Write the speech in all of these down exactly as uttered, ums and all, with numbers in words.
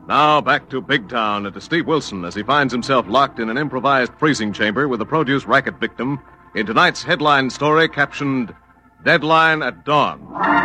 Now back to Big Town and to Steve Wilson as he finds himself locked in an improvised freezing chamber with a produce racket victim in tonight's headline story captioned Deadline at Dawn.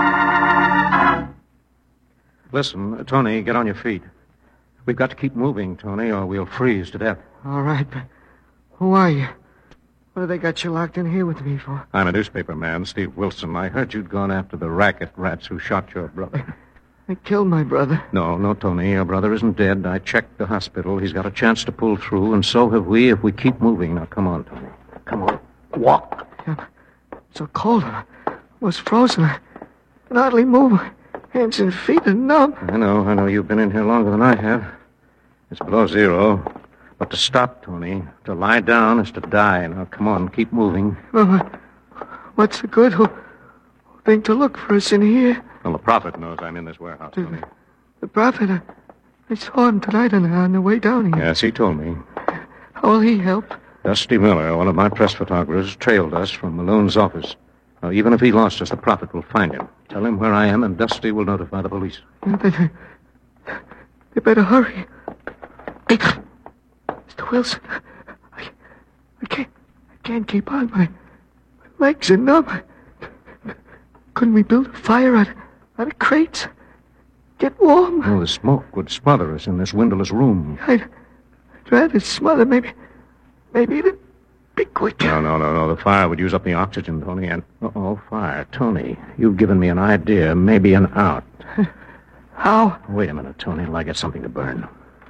Listen, Tony, get on your feet. We've got to keep moving, Tony, or we'll freeze to death. All right, but who are you? What have they got you locked in here with me for? I'm a newspaper man, Steve Wilson. I heard you'd gone after the racket rats who shot your brother. They killed my brother. No, no, Tony. Your brother isn't dead. I checked the hospital. He's got a chance to pull through, and so have we if we keep moving. Now, come on, Tony. Come on. Walk. I'm so cold. I was frozen. I can hardly move. My hands and feet are numb. I know. I know. You've been in here longer than I have. It's below zero. But to stop, Tony, to lie down is to die. Now, come on. Keep moving. Well, what's the good? Who think to look for us in here? Well, the prophet knows I'm in this warehouse, Tony. The, the prophet? I, I saw him tonight on, on the way down here. Yes, he told me. How will he help? Dusty Miller, one of my press photographers, trailed us from Malone's office. Now, even if he lost us, the prophet will find him. Tell him where I am, and Dusty will notify the police. Yeah, they, they better hurry. Hey, Mister Wilson, I, I can't, I can't keep on. My, my legs are numb. Couldn't we build a fire out, out of crates? Get warm? Oh, the smoke would smother us in this windowless room. I'd, I'd rather smother. Maybe, maybe it'd be quicker. No, no, no, no. The fire would use up the oxygen, Tony, and... Uh-oh, fire. Tony, you've given me an idea, maybe an out. How? Wait a minute, Tony, till I get something to burn.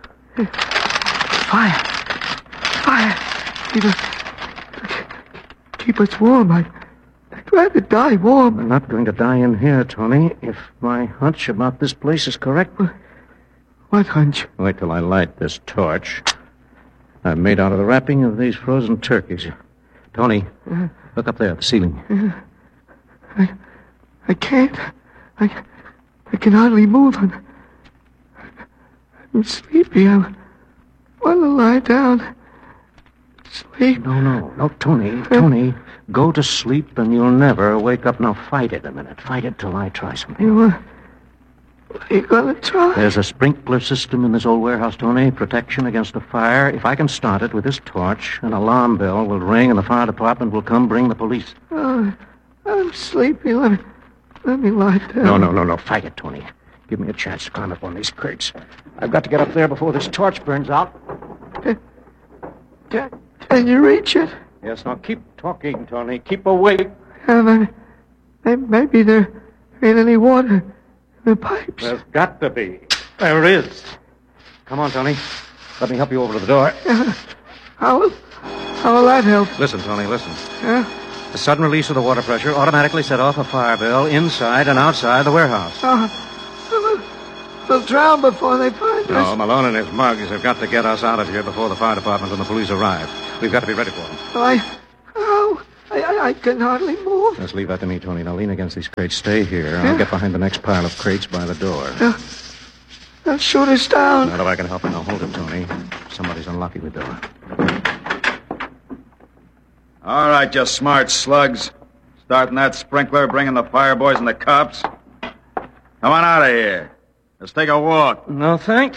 Fire. Fire. It'll keep us warm. I, I'd rather die warm. I'm not going to die in here, Tony, if my hunch about this place is correct. What hunch? Wait till I light this torch. I've made out of the wrapping of these frozen turkeys. Tony, uh, look up there at the ceiling. Uh, I, I can't. I, I can hardly move. I'm, I'm sleepy. I want to lie down. Sleep. No, no, no, Tony, Tony, go to sleep and you'll never wake up. Now, fight it a minute. Fight it till I try something. You, uh, what are you going to try? There's a sprinkler system in this old warehouse, Tony. Protection against a fire. If I can start it with this torch, an alarm bell will ring and the fire department will come bring the police. Oh, I'm sleepy. Let me, let me lie down. No, no, no, no. Fight it, Tony. Give me a chance to climb up on these crates. I've got to get up there before this torch burns out. Can, can, can you reach it? Yes, now keep talking, Tony. Keep awake. Uh, maybe there ain't any water in the pipes. There's got to be. There is. Come on, Tony. Let me help you over to the door. Uh, how, will, how will that help? Listen, Tony, listen. Yeah? The sudden release of the water pressure automatically set off a fire bell inside and outside the warehouse. Oh, we'll, we'll drown before they find no, us. No, Malone and his mugs have got to get us out of here before the fire department and the police arrive. We've got to be ready for them. I... Oh, I, I, I can hardly move. Just leave that to me, Tony. Now lean against these crates. Stay here. I'll yeah. get behind the next pile of crates by the door. They'll, they'll shoot us down. Not if I can help it. Now hold it, Tony. Somebody's unlocking the door. All right, you smart slugs. Starting that sprinkler, bringing the fire boys and the cops. Come on out of here. Let's take a walk. No, thanks.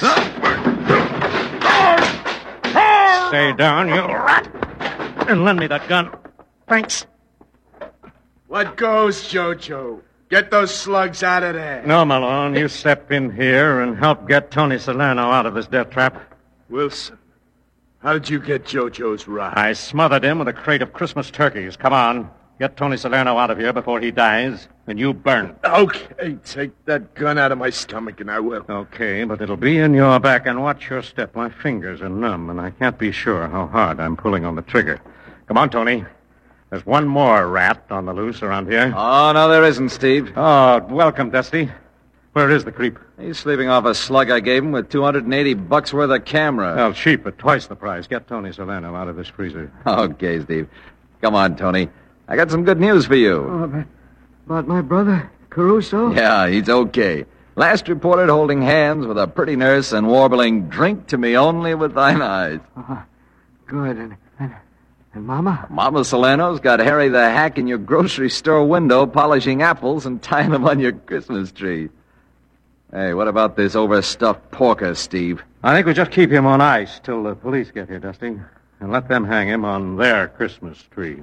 Stay down, you rat. And lend me that gun. Thanks. What goes, Jojo? Get those slugs out of there. No, Malone. You step in here and help get Tony Salerno out of this death trap. Wilson, how did you get Jojo's ride? I smothered him with a crate of Christmas turkeys. Come on. Get Tony Salerno out of here before he dies, and you burn. Okay, take that gun out of my stomach, and I will. Okay, but it'll be in your back, and watch your step. My fingers are numb, and I can't be sure how hard I'm pulling on the trigger. Come on, Tony. There's one more rat on the loose around here. Oh, no, there isn't, Steve. Oh, welcome, Dusty. Where is the creep? He's sleeping off a slug I gave him with two hundred eighty bucks worth of camera. Well, cheap at twice the price. Get Tony Salerno out of this freezer. Okay, Steve. Come on, Tony. I got some good news for you. Oh, about my brother, Caruso? Yeah, he's okay. Last reported holding hands with a pretty nurse and warbling, "Drink to me only with thine eyes." Uh, good. And, and, and Mama? Mama Salerno's got Harry the Hack in your grocery store window polishing apples and tying them on your Christmas tree. Hey, what about this overstuffed porker, Steve? I think we just keep him on ice till the police get here, Dusty, and let them hang him on their Christmas tree.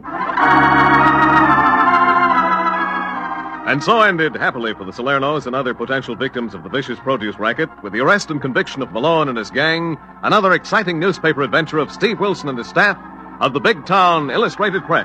And so ended, happily for the Salernos and other potential victims of the vicious produce racket, with the arrest and conviction of Malone and his gang, another exciting newspaper adventure of Steve Wilson and his staff of the Big Town Illustrated Press.